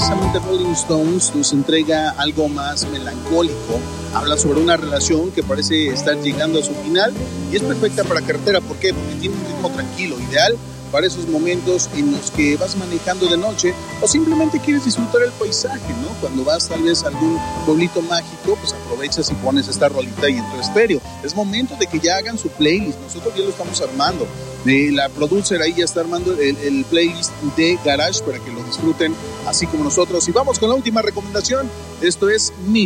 precisamente Rolling Stones nos entrega algo más melancólico. Habla sobre una relación que parece estar llegando a su final y es perfecta para carretera. ¿Por qué? Porque tiene un ritmo tranquilo, ideal para esos momentos en los que vas manejando de noche o simplemente quieres disfrutar el paisaje, ¿no? Cuando vas tal vez a algún pueblito mágico, pues aprovechas y pones esta rolita ahí en tu estéreo. Es momento de que ya hagan su playlist. Nosotros ya lo estamos armando. La producer ahí ya está armando el playlist de Garage para que lo disfruten así como nosotros. Y vamos con la última recomendación. Esto es Mi